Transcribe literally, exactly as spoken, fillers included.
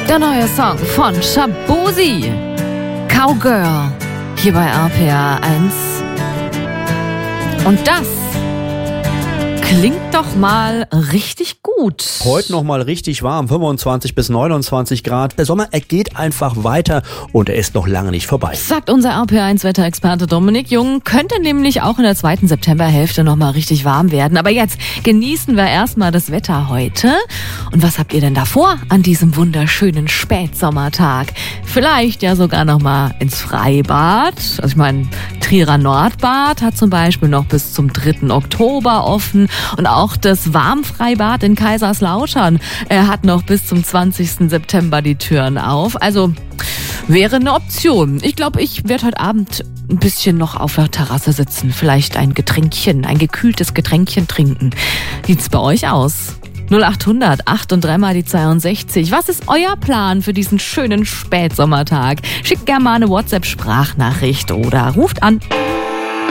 Der neue Song von Shabozi, Cowgirl, hier bei R P R eins. Und das klingt doch mal richtig gut. Heute noch mal richtig warm, fünfundzwanzig bis neunundzwanzig Grad. Der Sommer, er geht einfach weiter und er ist noch lange nicht vorbei. Sagt unser R P R eins Wetterexperte Dominik Jung. Könnte nämlich auch in der zweiten Septemberhälfte noch mal richtig warm werden. Aber jetzt genießen wir erstmal das Wetter heute. Und was habt ihr denn davor an diesem wunderschönen Spätsommertag? Vielleicht ja sogar noch mal ins Freibad. Also ich meine, Trierer Nordbad hat zum Beispiel noch bis zum dritten Oktober offen. Und auch das Warmfreibad in Kaiserslautern er hat noch bis zum zwanzigsten September die Türen auf. Also wäre eine Option. Ich glaube, ich werde heute Abend ein bisschen noch auf der Terrasse sitzen. Vielleicht ein Getränkchen, ein gekühltes Getränkchen trinken. Wie sieht's bei euch aus? null acht hundert, acht und drei mal die zweiundsechzig. Was ist euer Plan für diesen schönen Spätsommertag? Schickt gerne mal eine WhatsApp-Sprachnachricht oder ruft an.